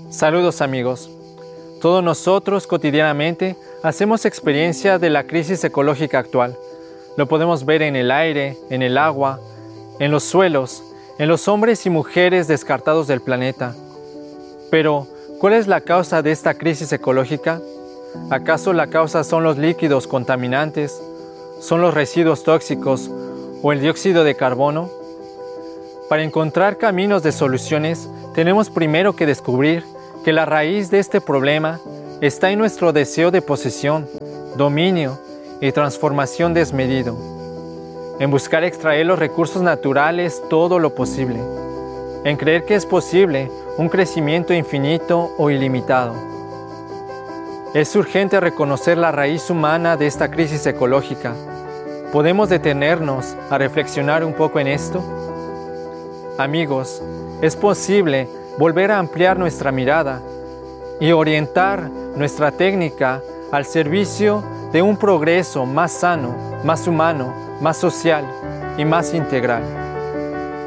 Saludos amigos. Todos nosotros cotidianamente hacemos experiencia de la crisis ecológica actual. Lo podemos ver en el aire, en el agua, en los suelos, en los hombres y mujeres descartados del planeta. Pero, ¿cuál es la causa de esta crisis ecológica? ¿Acaso la causa son los líquidos contaminantes, son los residuos tóxicos o el dióxido de carbono? Para encontrar caminos de soluciones, tenemos primero que descubrir que la raíz de este problema está en nuestro deseo de posesión, dominio y transformación desmedido, en buscar extraer los recursos naturales todo lo posible, en creer que es posible un crecimiento infinito o ilimitado. Es urgente reconocer la raíz humana de esta crisis ecológica. ¿Podemos detenernos a reflexionar un poco en esto? Amigos, es posible volver a ampliar nuestra mirada y orientar nuestra técnica al servicio de un progreso más sano, más humano, más social y más integral.